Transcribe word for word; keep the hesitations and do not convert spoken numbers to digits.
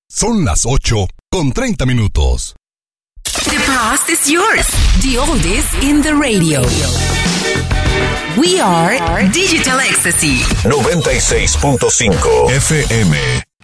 Son las ocho con treinta minutos. The past is yours. The oldies in the radio. We are Digital Ecstasy. noventa y seis punto cinco F M.